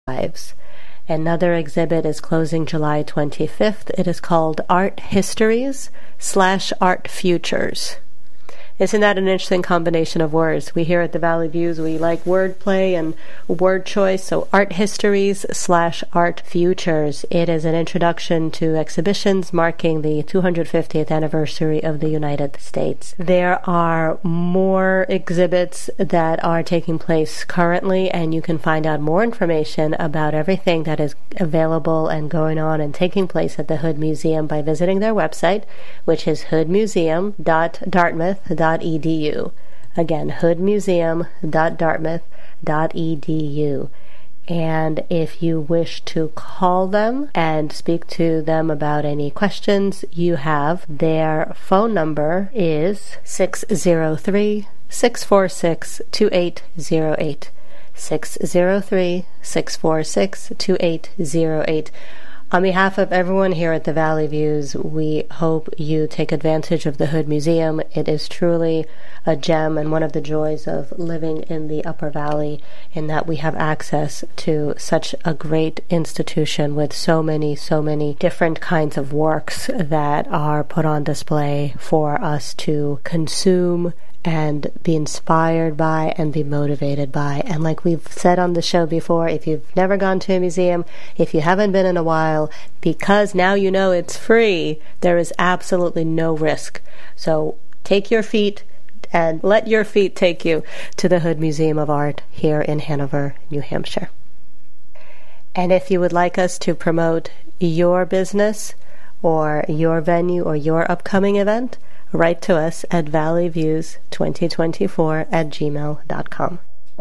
lives. Another exhibit is closing July 25th. It is called Art Histories / Art Futures. Isn't that an interesting combination of words? We here at the Valley Views, we like wordplay and word choice. So Art Histories / Art Futures. It is an introduction to exhibitions marking the 250th anniversary of the United States. There are more exhibits that are taking place currently, and you can find out more information about everything that is available and going on and taking place at the Hood Museum by visiting their website, which is hoodmuseum.dartmouth.edu. Again, hoodmuseum.dartmouth.edu. And if you wish to call them and speak to them about any questions you have, their phone number is 603-646-2808. 603-646-2808. On behalf of everyone here at the Valley Views, we hope you take advantage of the Hood Museum. It is truly a gem and one of the joys of living in the Upper Valley, in that we have access to such a great institution with so many different kinds of works that are put on display for us to consume and be inspired by and be motivated by. And like we've said on the show before, if you've never gone to a museum, if you haven't been in a while, because now you know it's free, there is absolutely no risk. So take your feet and let your feet take you to the Hood Museum of Art here in Hanover, New Hampshire. And if you would like us to promote your business or your venue or your upcoming event, write to us at valleyviews2024@gmail.com.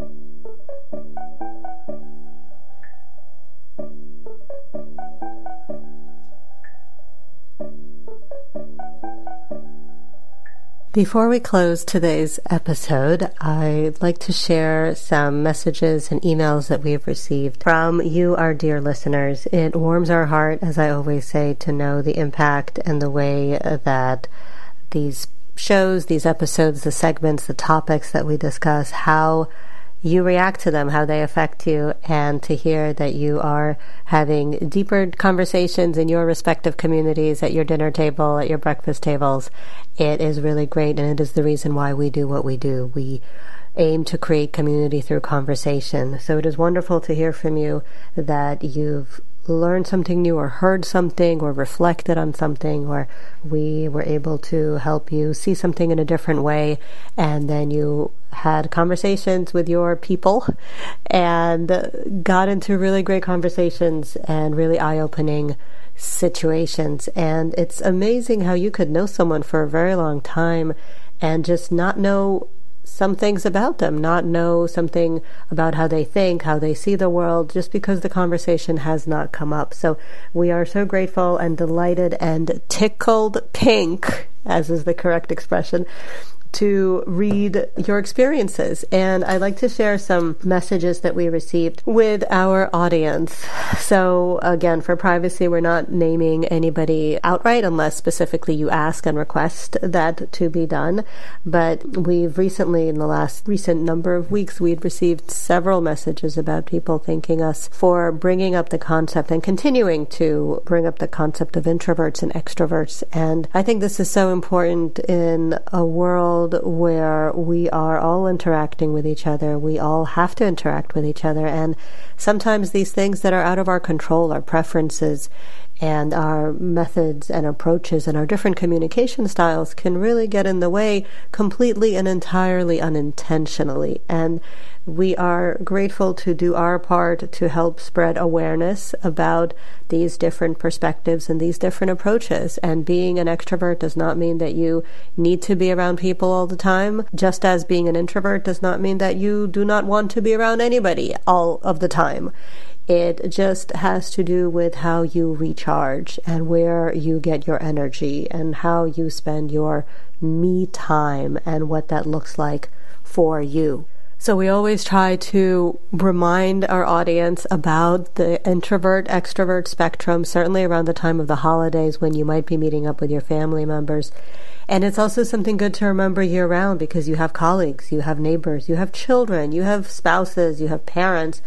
Before we close today's episode, I'd like to share some messages and emails that we've received from you, our dear listeners. It warms our heart, as I always say, to know the impact and the way that these shows, these episodes, the segments, the topics that we discuss, how you react to them, how they affect you, and to hear that you are having deeper conversations in your respective communities, at your dinner table, at your breakfast tables. It is really great, and it is the reason why we do what we do. We aim to create community through conversation. So it is wonderful to hear from you that you've learned something new or heard something or reflected on something, or we were able to help you see something in a different way, and then you had conversations with your people and got into really great conversations and really eye-opening situations. And it's amazing how you could know someone for a very long time and just not know some things about them, not know something about how they think, how they see the world, just because the conversation has not come up. So we are so grateful and delighted and tickled pink, as is the correct expression, to read your experiences. And I'd like to share some messages that we received with our audience. So again, for privacy, we're not naming anybody outright unless specifically you ask and request that to be done. But we've recently, in the recent number of weeks, we'd received several messages about people thanking us for bringing up the concept and continuing to bring up the concept of introverts and extroverts. And I think this is so important in a world where we are all interacting with each other. We all have to interact with each other, and sometimes these things that are out of our control, our preferences and our methods and approaches and our different communication styles, can really get in the way completely and entirely unintentionally. And we are grateful to do our part to help spread awareness about these different perspectives and these different approaches. And being an extrovert does not mean that you need to be around people all the time, just as being an introvert does not mean that you do not want to be around anybody all of the time. It just has to do with how you recharge and where you get your energy and how you spend your me time and what that looks like for you. So we always try to remind our audience about the introvert-extrovert spectrum, certainly around the time of the holidays when you might be meeting up with your family members. And it's also something good to remember year-round, because you have colleagues, you have neighbors, you have children, you have spouses, you have parents,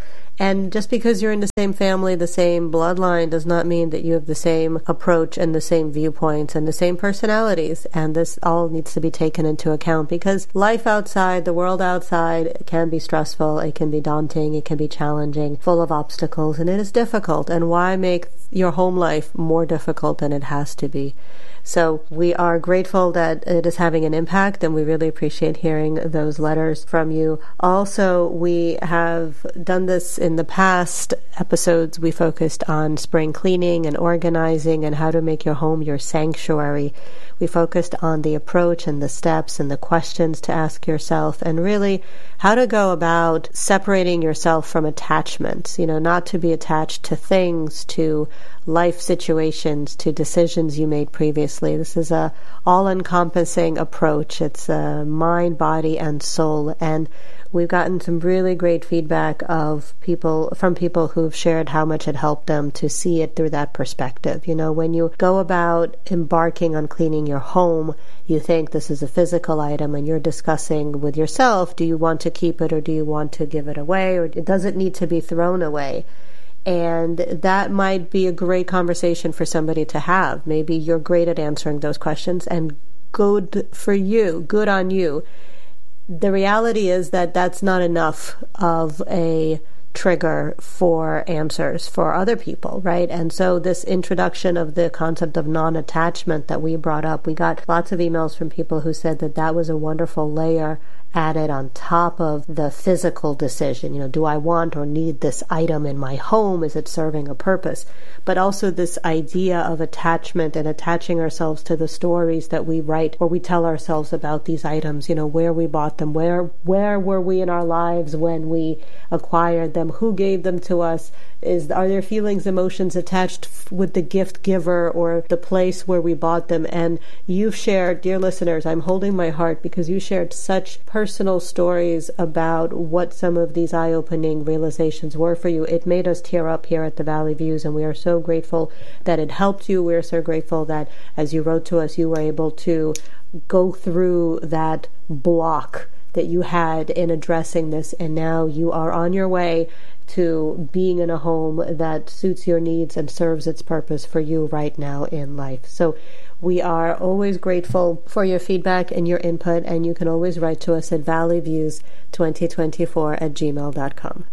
And just because you're in the same family, the same bloodline, does not mean that you have the same approach and the same viewpoints and the same personalities. And this all needs to be taken into account, because life outside, the world outside, can be stressful, it can be daunting, it can be challenging, full of obstacles, and it is difficult. And why make your home life more difficult than it has to be? So we are grateful that it is having an impact, and we really appreciate hearing those letters from you. Also, we have done this in the past episodes. We focused on spring cleaning and organizing and how to make your home your sanctuary. We focused on the approach and the steps and the questions to ask yourself, and really how to go about separating yourself from attachments, not to be attached to things, to life situations, to decisions you made previously. This is a all-encompassing approach. It's mind, body, and soul. And we've gotten some really great feedback from people who've shared how much it helped them to see it through that perspective. When you go about embarking on cleaning your home, you think this is a physical item, and you're discussing with yourself, do you want to keep it or do you want to give it away, or does it need to be thrown away? And that might be a great conversation for somebody to have. Maybe you're great at answering those questions, and good for you, good on you. The reality is that that's not enough of a trigger for answers for other people, right? And so this introduction of the concept of non-attachment that we brought up, we got lots of emails from people who said that that was a wonderful layer added on top of the physical decision. Do I want or need this item in my home? Is it serving a purpose? But also this idea of attachment and attaching ourselves to the stories that we write or we tell ourselves about these items, where we bought them, where were we in our lives when we acquired them, who gave them to us, are there feelings, emotions attached with the gift giver or the place where we bought them? And you've shared, dear listeners, I'm holding my heart because you shared such personal stories about what some of these eye-opening realizations were for you. It made us tear up here at the Valley Views, and we are so grateful that it helped you. We're so grateful that as you wrote to us, you were able to go through that block that you had in addressing this, and now you are on your way to being in a home that suits your needs and serves its purpose for you right now in life. So we are always grateful for your feedback and your input, and you can always write to us at valleyviews2024@gmail.com.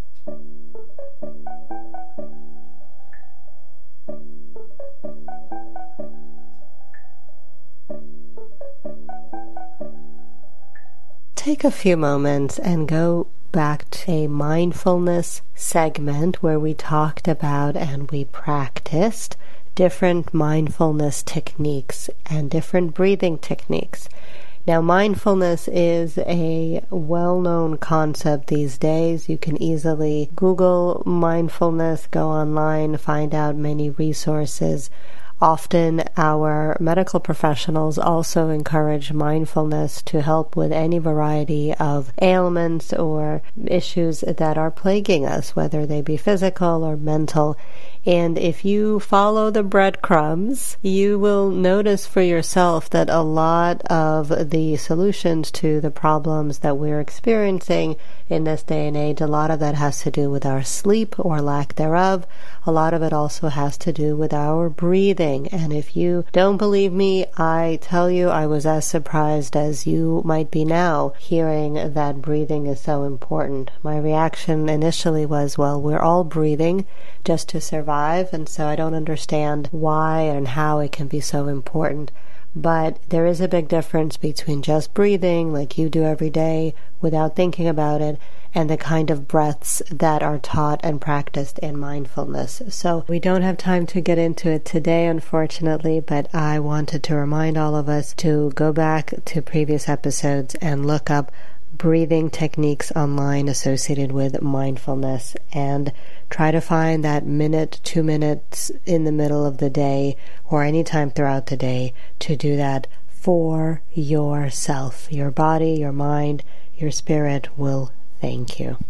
Take a few moments and go back to a mindfulness segment where we talked about and we practiced different mindfulness techniques and different breathing techniques. Now, mindfulness is a well-known concept these days. You can easily Google mindfulness, go online, find out many resources. Often our medical professionals also encourage mindfulness to help with any variety of ailments or issues that are plaguing us, whether they be physical or mental. And if you follow the breadcrumbs, you will notice for yourself that a lot of the solutions to the problems that we're experiencing in this day and age, a lot of that has to do with our sleep or lack thereof. A lot of it also has to do with our breathing. And if you don't believe me, I tell you, I was as surprised as you might be now hearing that breathing is so important. My reaction initially was, well, we're all breathing just to survive, and so I don't understand why and how it can be so important. But there is a big difference between just breathing like you do every day without thinking about it and the kind of breaths that are taught and practiced in mindfulness. So we don't have time to get into it today, unfortunately, but I wanted to remind all of us to go back to previous episodes and look up breathing techniques online associated with mindfulness and try to find that minute, 2 minutes in the middle of the day or any time throughout the day to do that for yourself. Your body, your mind, your spirit will thank you.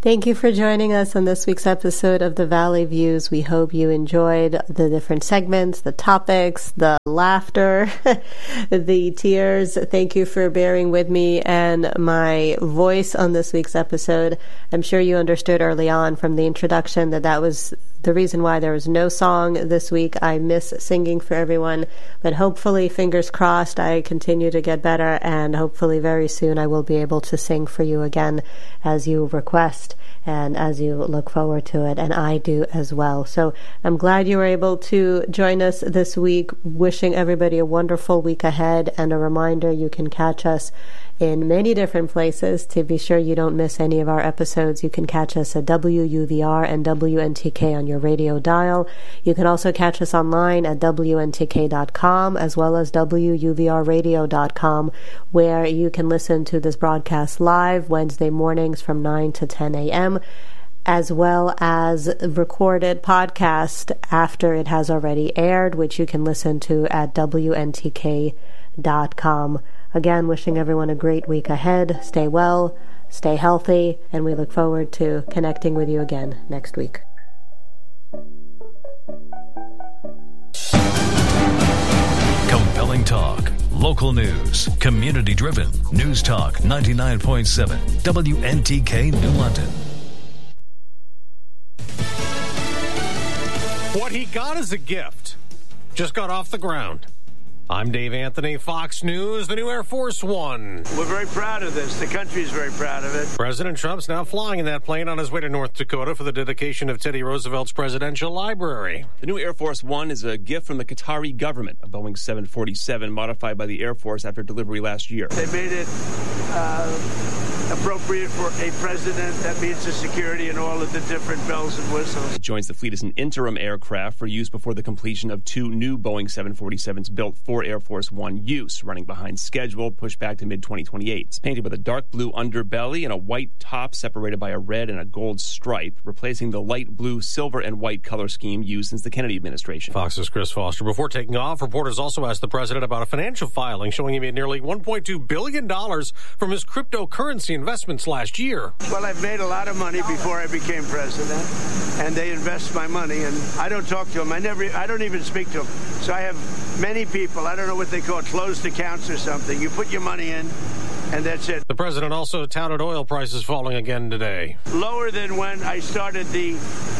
Thank you for joining us on this week's episode of The Valley Views. We hope you enjoyed the different segments, the topics, the laughter, the tears. Thank you for bearing with me and my voice on this week's episode. I'm sure you understood early on from the introduction that was the reason why there was no song this week. I miss singing for everyone, but hopefully, fingers crossed, I continue to get better, and hopefully very soon I will be able to sing for you again as you request and as you look forward to it, and I do as well. So I'm glad you were able to join us this week. Wishing everybody a wonderful week ahead, and a reminder you can catch us in many different places. To be sure you don't miss any of our episodes, you can catch us at WUVR and WNTK on your radio dial. You can also catch us online at WNTK.com as well as WUVRradio.com, where you can listen to this broadcast live Wednesday mornings from 9 to 10 a.m., as well as recorded podcast after it has already aired, which you can listen to at WNTK.com. Again, wishing everyone a great week ahead. Stay well, stay healthy, and we look forward to connecting with you again next week. Compelling talk, local news, community-driven. News Talk 99.7, WNTK New London. What he got as a gift just got off the ground. I'm Dave Anthony, Fox News, the new Air Force One. We're very proud of this. The country's very proud of it. President Trump's now flying in that plane on his way to North Dakota for the dedication of Teddy Roosevelt's presidential library. The new Air Force One is a gift from the Qatari government, a Boeing 747 modified by the Air Force after delivery last year. They made it appropriate for a president. That means the security and all of the different bells and whistles. It joins the fleet as an interim aircraft for use before the completion of 2 new Boeing 747s built for Air Force One use, running behind schedule, pushed back to mid-2028. It's painted with a dark blue underbelly and a white top separated by a red and a gold stripe, replacing the light blue, silver, and white color scheme used since the Kennedy administration. Fox's Chris Foster. Before taking off, reporters also asked the president about a financial filing showing he made nearly $1.2 billion from his cryptocurrency investments last year. Well, I've made a lot of money before I became president, and they invest my money, and I don't talk to them. I don't even speak to them. So I have many people, I don't know what they call it, closed accounts or something. You put your money in, and that's it. The president also touted oil prices falling again today. Lower than when I started the,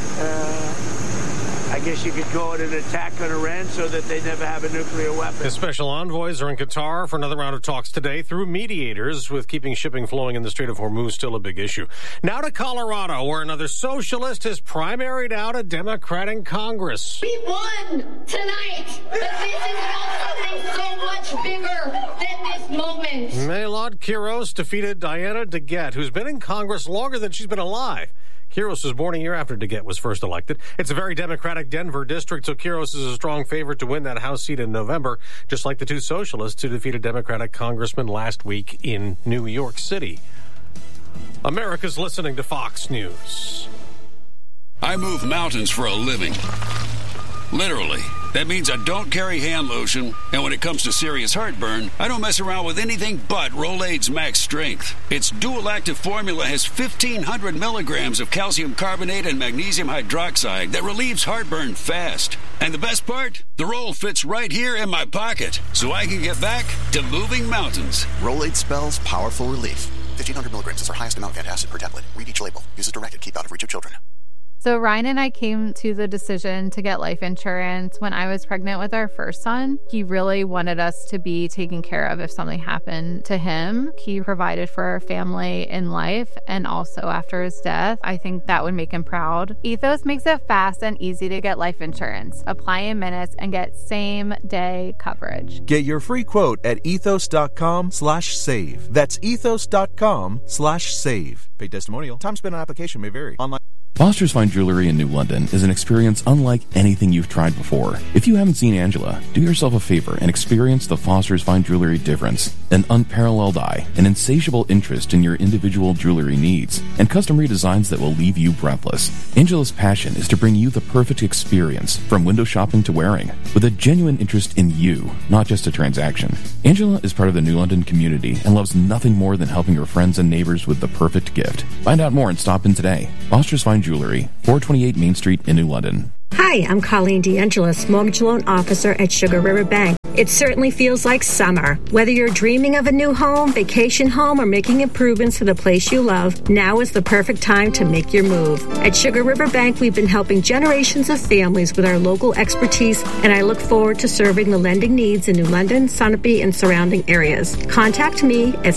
I guess you could call it an attack on Iran so that they never have a nuclear weapon. His special envoys are in Qatar for another round of talks today through mediators, with keeping shipping flowing in the Strait of Hormuz still a big issue. Now to Colorado, where another socialist has primaried out a Democrat in Congress. We won tonight, but this is about something so much bigger than this moment. Maylard Quiros defeated Diana DeGette, who's been in Congress longer than she's been alive. Quiros was born a year after DeGette was first elected. It's a very Democratic Denver district, so Quiros is a strong favorite to win that House seat in November, just like the two socialists who defeated Democratic congressman last week in New York City. America's listening to Fox News. I move mountains for a living. Literally. That means I don't carry hand lotion, and when it comes to serious heartburn, I don't mess around with anything but Rolaids Max Strength. Its dual-active formula has 1,500 milligrams of calcium carbonate and magnesium hydroxide that relieves heartburn fast. And the best part? The roll fits right here in my pocket, so I can get back to moving mountains. Rolaids spells powerful relief. 1,500 milligrams is our highest amount of antacid per tablet. Read each label. Use as directed. Keep out of reach of children. So Ryan and I came to the decision to get life insurance when I was pregnant with our first son. He really wanted us to be taken care of if something happened to him. He provided for our family in life and also after his death. I think that would make him proud. Ethos makes it fast and easy to get life insurance. Apply in minutes and get same-day coverage. Get your free quote at ethos.com/save. That's ethos.com/save. Paid testimonial. Time spent on application may vary. Online. Foster's Financial Fine Jewelry in New London is an experience unlike anything you've tried before. If you haven't seen Angela, do yourself a favor and experience the Foster's Fine Jewelry difference. An unparalleled eye, an insatiable interest in your individual jewelry needs, and custom redesigns that will leave you breathless. Angela's passion is to bring you the perfect experience, from window shopping to wearing, with a genuine interest in you, not just a transaction. Angela is part of the New London community and loves nothing more than helping her friends and neighbors with the perfect gift. Find out more and stop in today. Foster's Fine Jewelry, 428 Main Street in New London. Hi, I'm Colleen DeAngelis, Mortgage Loan Officer at Sugar River Bank. It certainly feels like summer. Whether you're dreaming of a new home, vacation home, or making improvements to the place you love, now is the perfect time to make your move. At Sugar River Bank, we've been helping generations of families with our local expertise, and I look forward to serving the lending needs in New London, Sunapee, and surrounding areas. Contact me at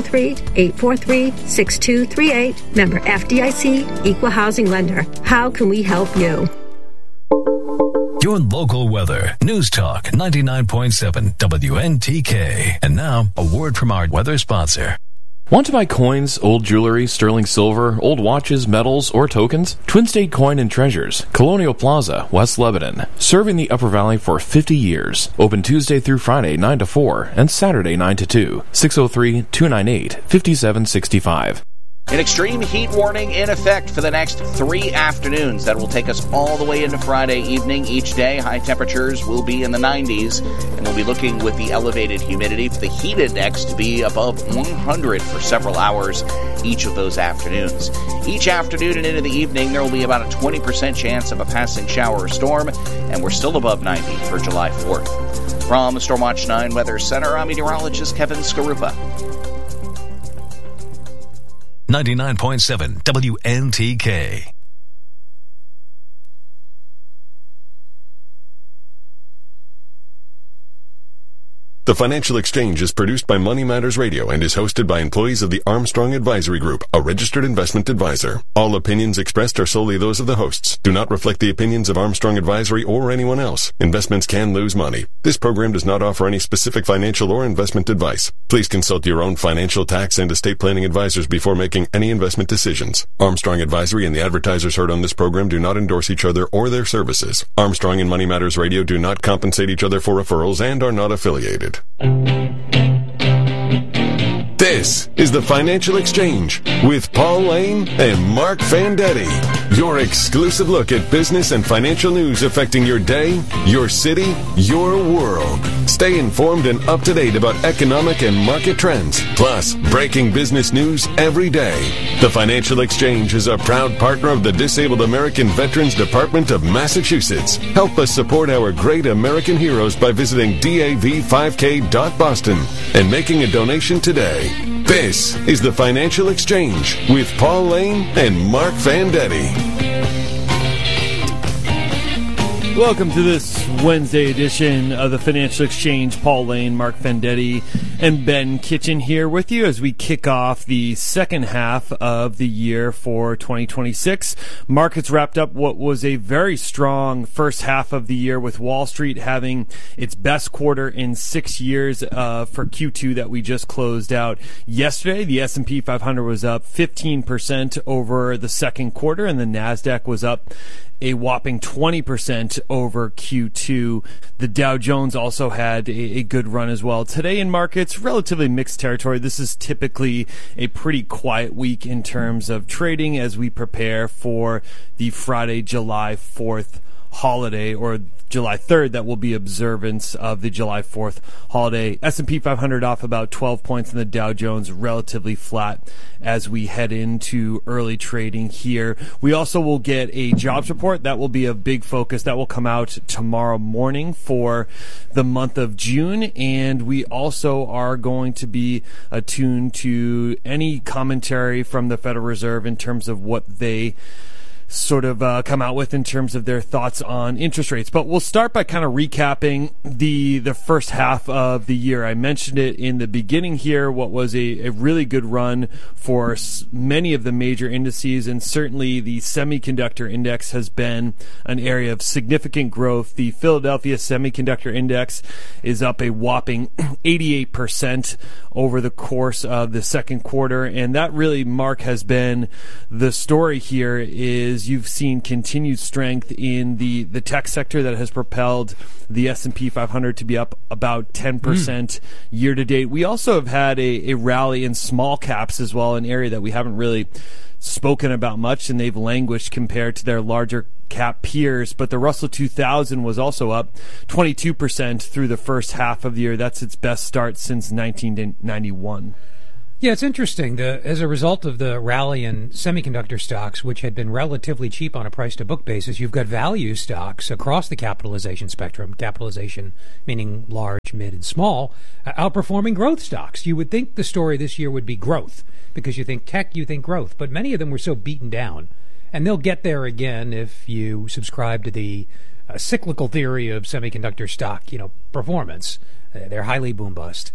603-843-6238, member FDIC, Equal Housing Lender. How can we help you? Your local weather. News Talk 99.7 WNTK. And now, a word from our weather sponsor. Want to buy coins, old jewelry, sterling silver, old watches, medals, or tokens? Twin State Coin and Treasures, Colonial Plaza, West Lebanon. Serving the Upper Valley for 50 years. Open Tuesday through Friday 9 to 4 and Saturday 9 to 2. 603-298-5765. An extreme heat warning in effect for the next 3 afternoons. That will take us all the way into Friday evening. Each day, high temperatures will be in the 90s, and we'll be looking with the elevated humidity for the heat index to be above 100 for several hours each of those afternoons. Each afternoon and into the evening, there will be about a 20% chance of a passing shower or storm, and we're still above 90 for July 4th. From the Stormwatch 9 Weather Center, I'm meteorologist Kevin Skarupa. 99.7 WNTK. The Financial Exchange is produced by Money Matters Radio and is hosted by employees of the Armstrong Advisory Group, a registered investment advisor. All opinions expressed are solely those of the hosts, do not reflect the opinions of Armstrong Advisory or anyone else. Investments can lose money. This program does not offer any specific financial or investment advice. Please consult your own financial, tax, and estate planning advisors before making any investment decisions. Armstrong Advisory and the advertisers heard on this program do not endorse each other or their services. Armstrong and Money Matters Radio do not compensate each other for referrals and are not affiliated. This is the Financial Exchange with Paul Lane and Mark Fandetti. Your exclusive look at business and financial news affecting your day, your city, your world. Stay informed and up to date about economic and market trends, plus breaking business news every day. The Financial Exchange is a proud partner of the Disabled American Veterans Department of Massachusetts. Help us support our great American heroes by visiting dav5k.boston and making a donation today. This is the Financial Exchange with Paul Lane and Mark Fandetti. Welcome to this Wednesday edition of the Financial Exchange. Paul Lane, Mark Fandetti, and Ben Kitchen here with you as we kick off the second half of the year for 2026. Markets wrapped up what was a very strong first half of the year, with Wall Street having its best quarter in 6 years for Q2 that we just closed out yesterday. The S&P 500 was up 15% over the second quarter, and the NASDAQ was up a whopping 20% over Q2. The Dow Jones also had a good run as well. Today in markets, relatively mixed territory. This is typically a pretty quiet week in terms of trading as we prepare for the Friday, July 4th holiday, or July 3rd, that will be observance of the July 4th holiday. S&P 500 off about 12 points, and the Dow Jones relatively flat as we head into early trading here. We also will get a jobs report. That will be a big focus. That will come out tomorrow morning for the month of June, and we also are going to be attuned to any commentary from the Federal Reserve in terms of what they sort of come out with in terms of their thoughts on interest rates. But we'll start by kind of recapping the first half of the year. I mentioned it in the beginning here, what was a really good run for many of the major indices, and certainly the semiconductor index has been an area of significant growth. The Philadelphia Semiconductor Index is up a whopping 88% over the course of the second quarter, and that really, Mark, has been the story here. Is is you've seen continued strength in the tech sector that has propelled the S&P 500 to be up about 10% year to date. We also have had a rally in small caps as well, an area that we haven't really spoken about much, and they've languished compared to their larger cap peers. But the Russell 2000 was also up 22% through the first half of the year. That's its best start since 1991. Yeah, it's interesting. As a result of the rally in semiconductor stocks, which had been relatively cheap on a price-to-book basis, you've got value stocks across the capitalization spectrum, capitalization meaning large, mid, and small, outperforming growth stocks. You would think the story this year would be growth, because you think tech, you think growth. But many of them were so beaten down. And they'll get there again if you subscribe to the cyclical theory of semiconductor stock, performance. They're highly boom-bust.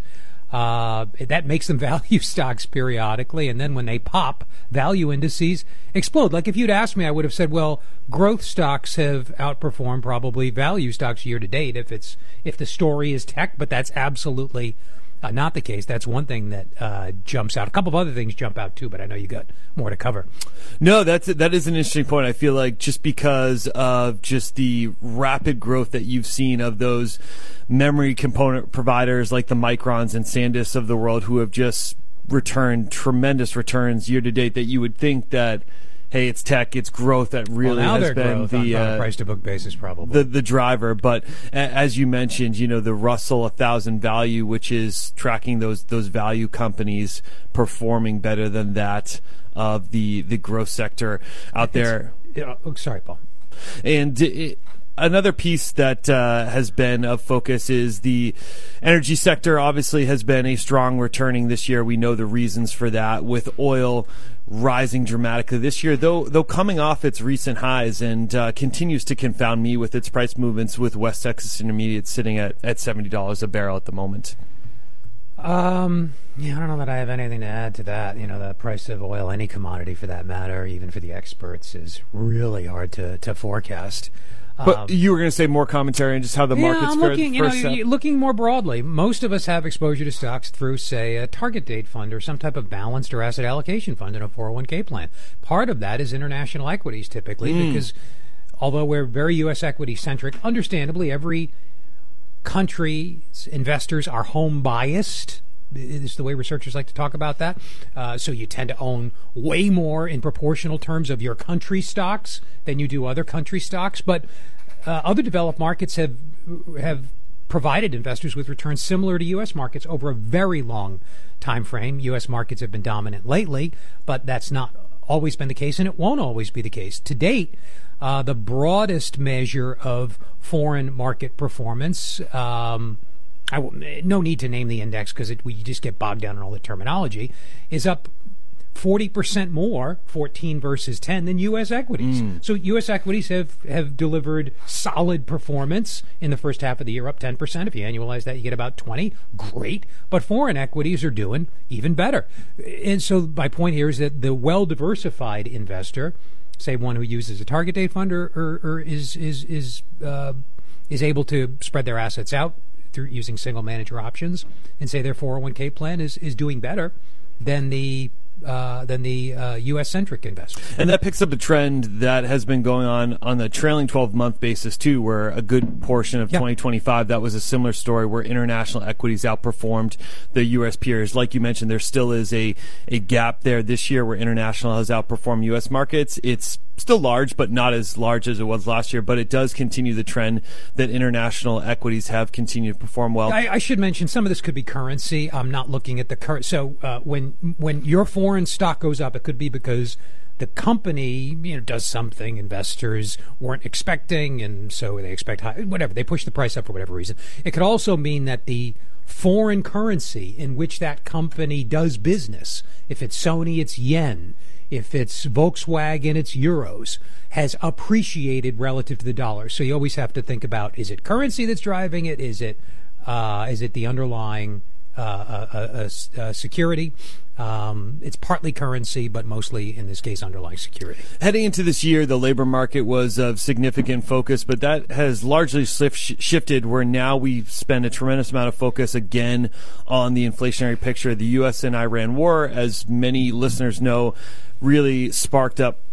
That makes them value stocks periodically, and then when they pop, value indices explode. Like if you'd asked me, I would have said, well, growth stocks have outperformed probably value stocks year to date if the story is tech, but that's absolutely not the case. That's one thing that jumps out. A couple of other things jump out too, but I know you got more to cover. No, that is an interesting point. I feel like just because of just the rapid growth that you've seen of those memory component providers like the Microns and SanDisk of the world, who have just returned tremendous returns year to date, that you would think that, hey, it's tech, it's growth that really has been the on a price-to-book basis, probably the driver. But as you mentioned, the Russell 1000 value, which is tracking those value companies performing better than that of the growth sector out there. Sorry, Paul. And another piece that has been of focus is the energy sector. Obviously has been a strong returning this year. We know the reasons for that, with oil rising dramatically this year, though coming off its recent highs, and continues to confound me with its price movements, with West Texas Intermediate sitting at $70 a barrel at the moment. Yeah, I don't know that I have anything to add to that. The price of oil, any commodity for that matter, even for the experts, is really hard to forecast. But you were going to say more commentary on just how the market's fared the first step. Looking more broadly, most of us have exposure to stocks through, say, a target date fund or some type of balanced or asset allocation fund in a 401k plan. Part of that is international equities, typically, because although we're very U.S. equity-centric, understandably, every country's investors are home-biased. Is the way researchers like to talk about that. So you tend to own way more in proportional terms of your country stocks than you do other country stocks. But other developed markets have provided investors with returns similar to U.S. markets over a very long time frame. U.S. markets have been dominant lately, but that's not always been the case, and it won't always be the case. To date, the broadest measure of foreign market performance, no need to name the index because we just get bogged down in all the terminology, is up 40% more, 14 versus 10, than U.S. equities. So U.S. equities have delivered solid performance in the first half of the year, up 10%. If you annualize that, you get about 20. Great. But foreign equities are doing even better. And so my point here is that the well-diversified investor, say one who uses a target date fund or is able to spread their assets out through using single manager options, and say their 401k plan is doing better than the U.S.-centric investor. And that picks up a trend that has been going on the trailing 12-month basis, too, where a good portion of 2025, that was a similar story where international equities outperformed the U.S. peers. Like you mentioned, there still is a gap there this year where international has outperformed U.S. markets. It's still large, but not as large as it was last year, but it does continue the trend that international equities have continued to perform well. I should mention some of this could be currency. I'm not looking at the current. So when your foreign stock goes up, it could be because the company does something investors weren't expecting, and so they expect high, whatever. They push the price up for whatever reason. It could also mean that the foreign currency in which that company does business, if it's Sony, it's yen. If it's Volkswagen, it's euros, has appreciated relative to the dollar. So you always have to think about, is it currency that's driving it? Is it the underlying security? It's partly currency, but mostly, in this case, underlying security. Heading into this year, the labor market was of significant focus, but that has largely shifted, where now we spend a tremendous amount of focus again on the inflationary picture. The U.S. and Iran war, as many listeners know, really sparked up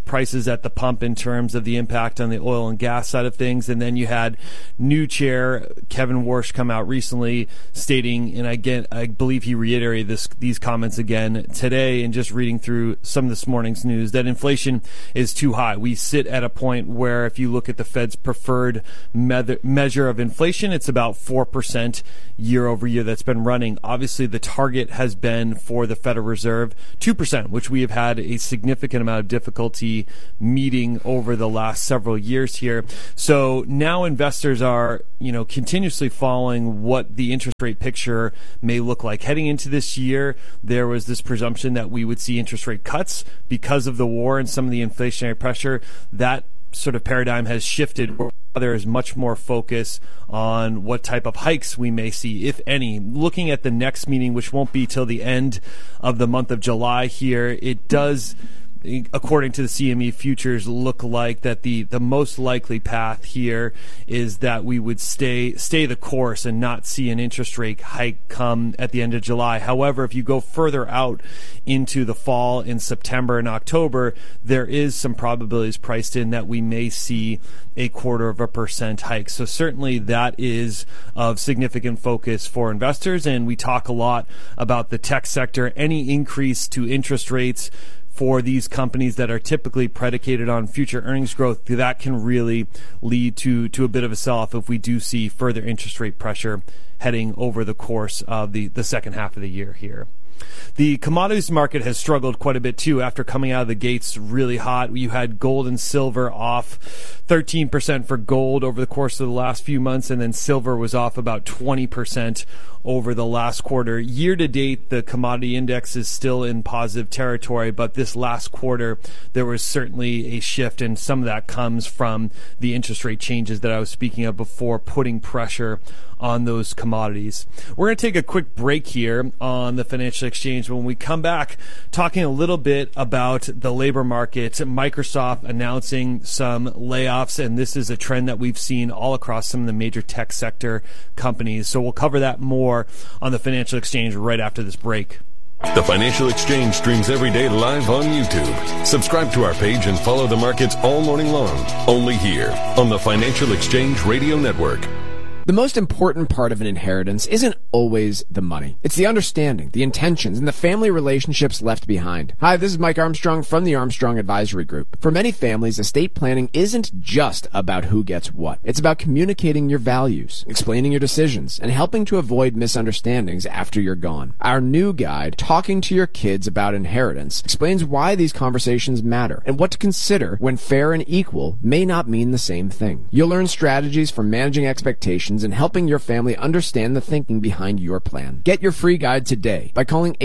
prices at the pump in terms of the impact on the oil and gas side of things. And then you had new chair Kevin Warsh come out recently stating, and again, I believe he reiterated these comments again today, and just reading through some of this morning's news, that inflation is too high. We sit at a point where if you look at the Fed's preferred measure of inflation, it's about 4% year over year that's been running. Obviously, the target has been for the Federal Reserve 2%, which we have had a significant amount of difficulty meeting over the last several years here. So now investors are, continuously following what the interest rate picture may look like. Heading into this year, there was this presumption that we would see interest rate cuts because of the war and some of the inflationary pressure. That sort of paradigm has shifted. There is much more focus on what type of hikes we may see, if any. Looking at the next meeting, which won't be till the end of the month of July here, it does, according to the CME futures, look like that the most likely path here is that we would stay the course and not see an interest rate hike come at the end of July. However, if you go further out into the fall in September and October, there is some probabilities priced in that we may see a 0.25% hike. So certainly that is of significant focus for investors, and we talk a lot about the tech sector. Any increase to interest rates for these companies that are typically predicated on future earnings growth, that can really lead to a bit of a sell-off if we do see further interest rate pressure heading over the course of the second half of the year here. The commodities market has struggled quite a bit too after coming out of the gates really hot. You had gold and silver off 13% for gold over the course of the last few months, and then silver was off about 20% over the last quarter. Year to date, the commodity index is still in positive territory, but this last quarter there was certainly a shift, and some of that comes from the interest rate changes that I was speaking of before, putting pressure on those commodities. We're going to take a quick break here on the Financial Exchange. When we come back, talking a little bit about the labor market, Microsoft announcing some layoffs, and this is a trend that we've seen all across some of the major tech sector companies. So we'll cover that more on the Financial Exchange right after this break. The Financial Exchange streams every day live on YouTube. Subscribe to our page and follow the markets all morning long. Only here on the Financial Exchange Radio Network. The most important part of an inheritance isn't always the money. It's the understanding, the intentions, and the family relationships left behind. Hi, this is Mike Armstrong from the Armstrong Advisory Group. For many families, estate planning isn't just about who gets what. It's about communicating your values, explaining your decisions, and helping to avoid misunderstandings after you're gone. Our new guide, Talking to Your Kids About Inheritance, explains why these conversations matter and what to consider when fair and equal may not mean the same thing. You'll learn strategies for managing expectations and helping your family understand the thinking behind your plan. Get your free guide today by calling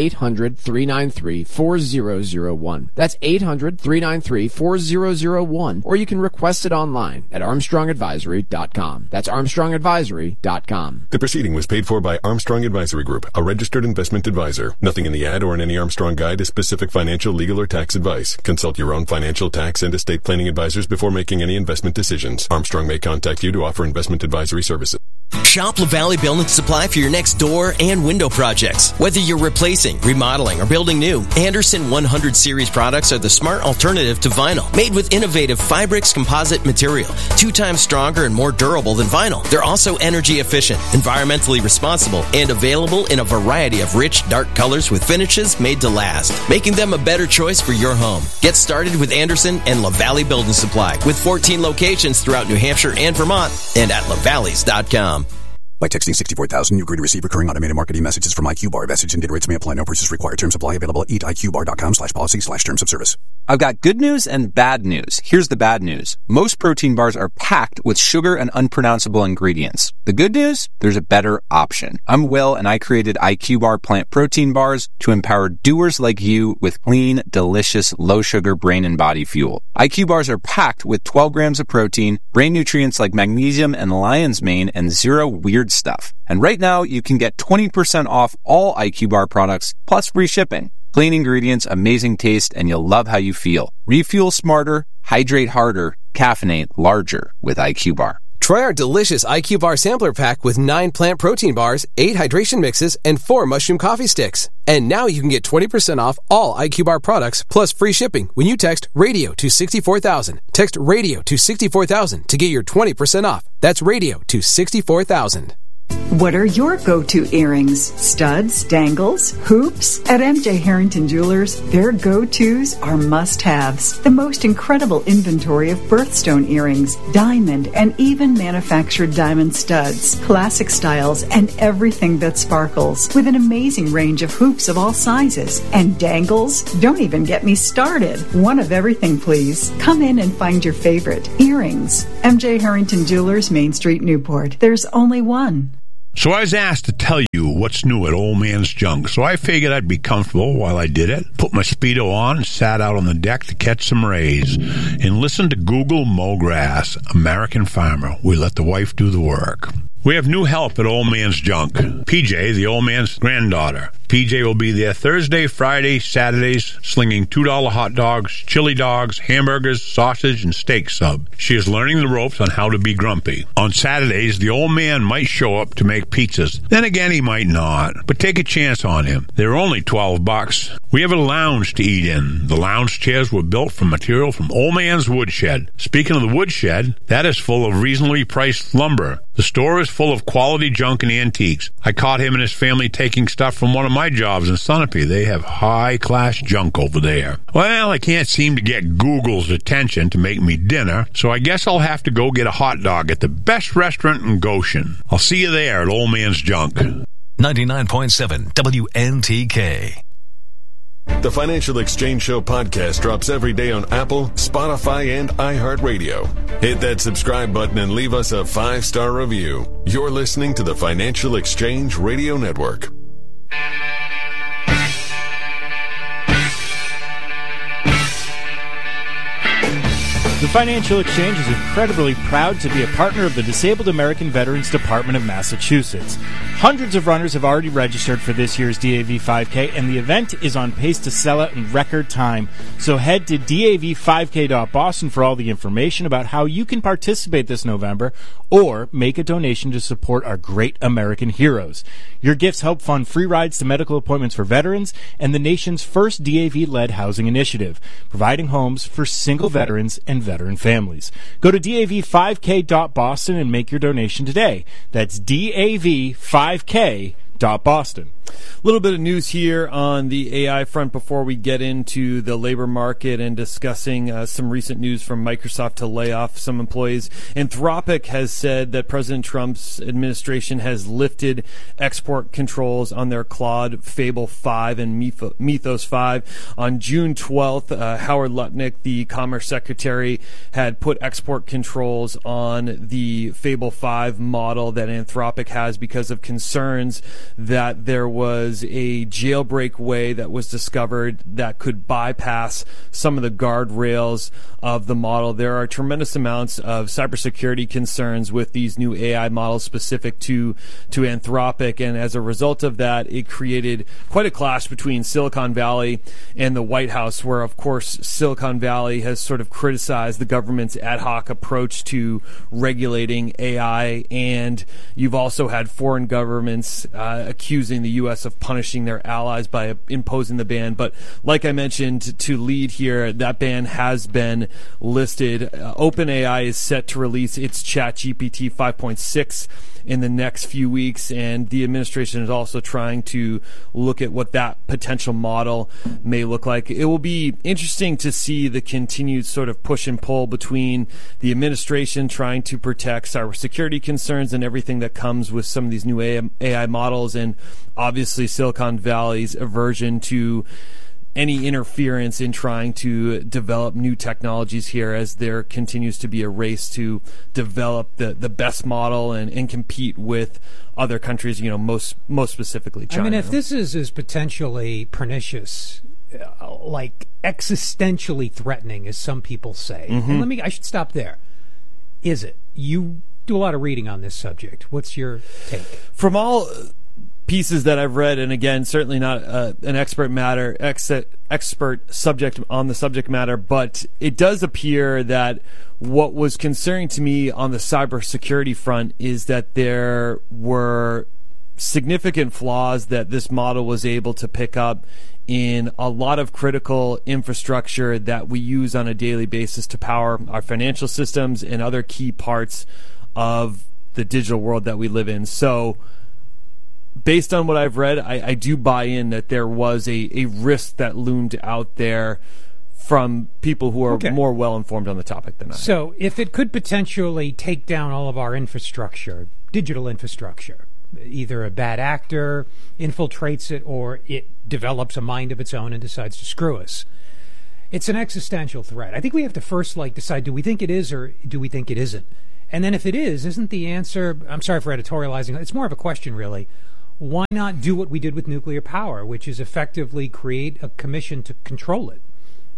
800-393-4001. That's 800-393-4001, or you can request it online at armstrongadvisory.com. That's armstrongadvisory.com. The proceeding was paid for by Armstrong Advisory Group, a registered investment advisor. Nothing in the ad or in any Armstrong guide is specific financial, legal, or tax advice. Consult your own financial, tax, and estate planning advisors before making any investment decisions. Armstrong may contact you to offer investment advisory services. Shop LaValle Building Supply for your next door and window projects. Whether you're replacing, remodeling, or building new, Anderson 100 Series products are the smart alternative to vinyl. Made with innovative Fibrix composite material, 2 times stronger and more durable than vinyl. They're also energy efficient, environmentally responsible, and available in a variety of rich, dark colors with finishes made to last, making them a better choice for your home. Get started with Anderson and LaValle Building Supply with 14 locations throughout New Hampshire and Vermont, and at lavalleys.com. By texting 64,000, you agree to receive recurring automated marketing messages from IQBar. Message and data rates may apply. No purchase required. Terms apply. Available at eatiqbar.com/policy/terms of service. I've got good news and bad news. Here's the bad news. Most protein bars are packed with sugar and unpronounceable ingredients. The good news? There's a better option. I'm Will, and I created IQBar plant protein bars to empower doers like you with clean, delicious, low-sugar brain and body fuel. IQ bars are packed with 12 grams of protein, brain nutrients like magnesium and lion's mane, and zero weird stuff. And right now, you can get 20% off all IQ Bar products, plus free shipping. Clean ingredients, amazing taste, and you'll love how you feel. Refuel smarter, hydrate harder, caffeinate larger with IQ Bar. Try our delicious IQ Bar Sampler Pack with 9 plant protein bars, 8 hydration mixes, and 4 mushroom coffee sticks. And now you can get 20% off all IQ Bar products plus free shipping when you text RADIO to 64,000. Text RADIO to 64,000 to get your 20% off. That's RADIO to 64,000. What are your go-to earrings? Studs, dangles, hoops? At MJ Harrington Jewelers, their go-tos are must-haves. The most incredible inventory of birthstone earrings, diamond, and even manufactured diamond studs, classic styles, and everything that sparkles, with an amazing range of hoops of all sizes. And dangles? Don't even get me started. One of everything, please. Come in and find your favorite. Earrings. MJ Harrington Jewelers, Main Street, Newport. There's only one. So I was asked to tell you what's new at Old Man's Junk, so I figured I'd be comfortable while I did it, put my Speedo on and sat out on the deck to catch some rays, and listen to Google Mow Grass, American Farmer. We let the wife do the work. We have new help at Old Man's Junk. PJ, the old man's granddaughter. PJ will be there Thursday, Friday, Saturdays, slinging $2 hot dogs, chili dogs, hamburgers, sausage, and steak sub. She is learning the ropes on how to be grumpy. On Saturdays, the old man might show up to make pizzas. Then again, he might not. But take a chance on him. They're only $12. We have a lounge to eat in. The lounge chairs were built from material from Old Man's Woodshed. Speaking of the woodshed, that is full of reasonably priced lumber. The store is full of quality junk and antiques. I caught him and his family taking stuff from one of my jobs in Sunapee. They have high-class junk over there. Well, I can't seem to get Google's attention to make me dinner, so I guess I'll have to go get a hot dog at the best restaurant in Goshen. I'll see you there at Old Man's Junk. 99.7 WNTK. The Financial Exchange Show podcast drops every day on Apple, Spotify, and iHeartRadio. Hit that subscribe button and leave us a 5-star review. You're listening to the Financial Exchange Radio Network. The Financial Exchange is incredibly proud to be a partner of the Disabled American Veterans Department of Massachusetts. Hundreds of runners have already registered for this year's DAV 5K, and the event is on pace to sell out in record time. So head to dav5k.boston for all the information about how you can participate this November or make a donation to support our great American heroes. Your gifts help fund free rides to medical appointments for veterans and the nation's first DAV-led housing initiative, providing homes for single veterans and veteran families. Go to dav5k.boston and make your donation today. That's dav5k.boston. A little bit of news here on the AI front before we get into the labor market and discussing some recent news from Microsoft to lay off some employees. Anthropic has said that President Trump's administration has lifted export controls on their Claude Fable 5 and Mythos 5. On June 12th, Howard Lutnick, the Commerce Secretary, had put export controls on the Fable 5 model that Anthropic has because of concerns that there was a jailbreak way that was discovered that could bypass some of the guardrails of the model. There are tremendous amounts of cybersecurity concerns with these new AI models specific to Anthropic, and as a result of that, it created quite a clash between Silicon Valley and the White House, where, of course, Silicon Valley has sort of criticized the government's ad hoc approach to regulating AI, and you've also had foreign governments accusing the U.S. of punishing their allies by imposing the ban. But like I mentioned to lead here, that ban has been listed. OpenAI is set to release its ChatGPT 5.6 in the next few weeks, and the administration is also trying to look at what that potential model may look like. It will be interesting to see the continued sort of push and pull between the administration trying to protect cybersecurity concerns and everything that comes with some of these new AI models, and obviously Silicon Valley's aversion to any interference in trying to develop new technologies here, as there continues to be a race to develop the best model and compete with other countries, most specifically China. I mean, if this is potentially pernicious, like existentially threatening, as some people say, and I should stop there. Is it? You do a lot of reading on this subject. What's your take? From all pieces that I've read, and again, certainly not an expert subject on the subject matter, but it does appear that what was concerning to me on the cybersecurity front is that there were significant flaws that this model was able to pick up in a lot of critical infrastructure that we use on a daily basis to power our financial systems and other key parts of the digital world that we live in. So based on what I've read, I do buy in that there was a risk that loomed out there from people who are more well-informed on the topic than I am. So if it could potentially take down all of our infrastructure, digital infrastructure, either a bad actor infiltrates it or it develops a mind of its own and decides to screw us, it's an existential threat. I think we have to first decide, do we think it is or do we think it isn't? And then if it is, isn't the answer, I'm sorry for editorializing, it's more of a question really, why not do what we did with nuclear power, which is effectively create a commission to control it?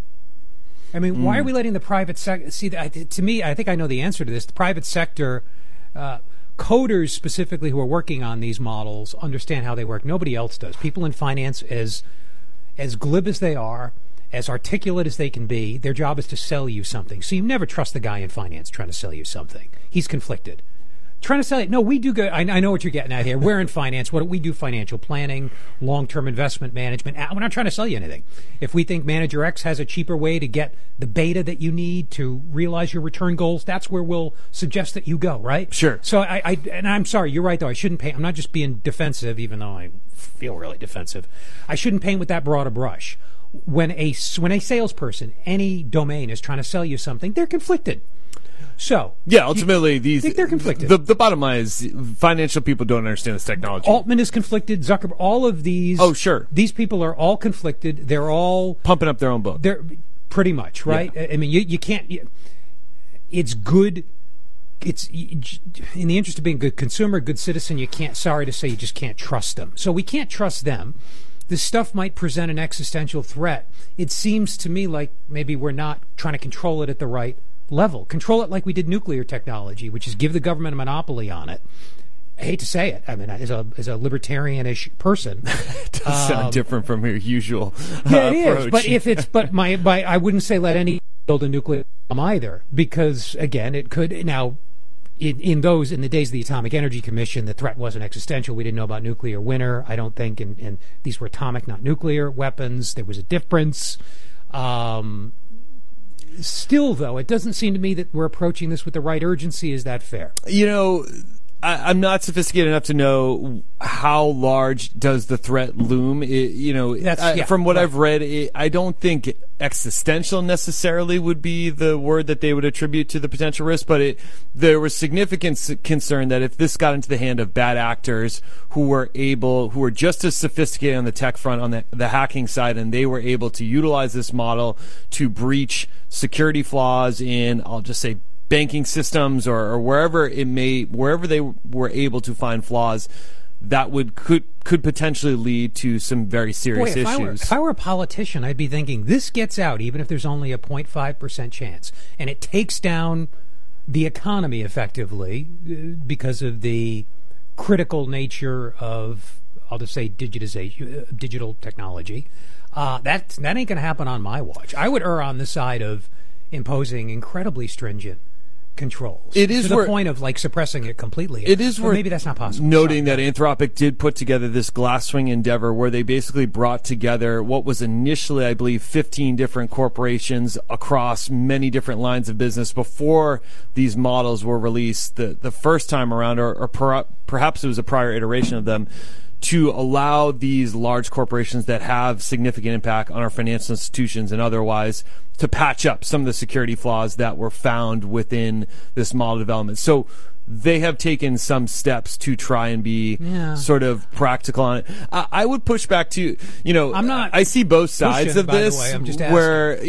I mean, why are we letting the private sector... See, to me, I think I know the answer to this. The private sector, coders specifically who are working on these models, understand how they work. Nobody else does. People in finance, as glib as they are, as articulate as they can be, their job is to sell you something. So you never trust the guy in finance trying to sell you something. He's conflicted. Trying to sell it. No, we do good. I know what you're getting at here. We're in finance. What do we do? Financial planning, long-term investment management. We're not trying to sell you anything. If we think Manager X has a cheaper way to get the beta that you need to realize your return goals, that's where we'll suggest that you go, right? Sure. So and I'm sorry, you're right, though. I shouldn't paint. I'm not just being defensive, even though I feel really defensive. I shouldn't paint with that broad a brush. When a salesperson, any domain, is trying to sell you something, they're conflicted. So yeah, ultimately, they're conflicted. The bottom line is financial people don't understand this technology. Altman is conflicted. Zuckerberg, all of these. Oh, sure. These people are all conflicted. They're all pumping up their own boat. They're pretty much right. Yeah. I mean, you can't. It's good. It's in the interest of being a good consumer, good citizen. You can't. Sorry to say, you just can't trust them. So we can't trust them. This stuff might present an existential threat. It seems to me like maybe we're not trying to control it at the right level. Control it like we did nuclear technology, which is give the government a monopoly on it. I hate to say it. I mean, as a libertarianish person, it does sound different from your usual yeah, it approach. is. But I wouldn't say let any build a nuclear bomb either, because again, it could now. In the days of the Atomic Energy Commission, the threat wasn't existential. We didn't know about nuclear winter, I don't think, and these were atomic, not nuclear weapons. There was a difference. Still, though, it doesn't seem to me that we're approaching this with the right urgency. Is that fair? You know, I'm not sophisticated enough to know how large does the threat loom. From what I've read, I don't think existential necessarily would be the word that they would attribute to the potential risk, but there was significant concern that if this got into the hand of bad actors who were just as sophisticated on the tech front, on the hacking side, and they were able to utilize this model to breach security flaws in, I'll just say, banking systems or wherever they were able to find flaws, that could potentially lead to some very serious issues. If I were a politician, I'd be thinking, this gets out even if there's only a 0.5% chance, and it takes down the economy effectively because of the critical nature of, I'll just say, digitization, digital technology. That ain't going to happen on my watch. I would err on the side of imposing incredibly stringent controls. It is to the point of suppressing it completely. It is worth maybe that's not possible. Noting that Anthropic did put together this Glasswing endeavor where they basically brought together what was initially, I believe, 15 different corporations across many different lines of business before these models were released the first time around, or perhaps it was a prior iteration of them, to allow these large corporations that have significant impact on our financial institutions and otherwise to patch up some of the security flaws that were found within this model development. So they have taken some steps to try and be sort of practical on it. I would push back to, I see both sides of this, by the way. I'm just where,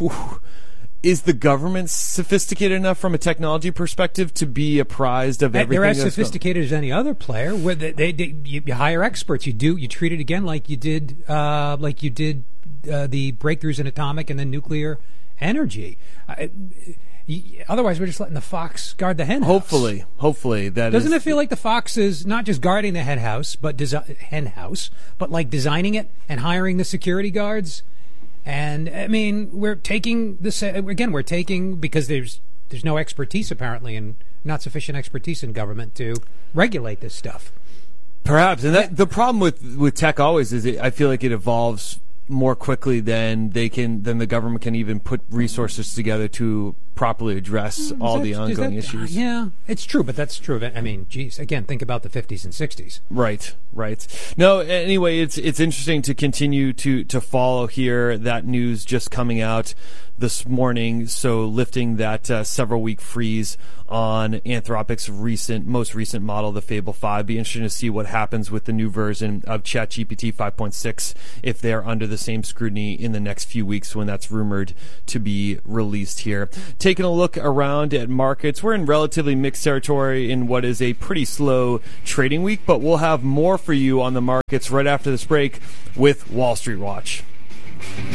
is the government sophisticated enough from a technology perspective to be apprised of everything? They're as sophisticated as any other player. Where you hire experts. You treat it again like you did the breakthroughs in atomic and then nuclear energy. Otherwise, we're just letting the fox guard the hen house. Hopefully that doesn't it feel like the fox is not just guarding the hen house, but like designing it and hiring the security guards? And I mean, we're taking this again. We're taking because there's no expertise apparently, and not sufficient expertise in government to regulate this stuff. Perhaps, and the problem with tech always is I feel like it evolves more quickly than the government can even put resources together to properly address all the ongoing issues. Yeah, it's true, but that's true. I mean, geez, again, think about the 50s and 60s. Right. No, anyway, it's interesting to continue to follow here. That news just coming out this morning, so lifting that several-week freeze on Anthropic's most recent model, the Fable 5. Be interesting to see what happens with the new version of ChatGPT 5.6 if they're under the same scrutiny in the next few weeks when that's rumored to be released here. Taking a look around at markets, we're in relatively mixed territory in what is a pretty slow trading week, but we'll have more for you on the markets right after this break with Wall Street Watch.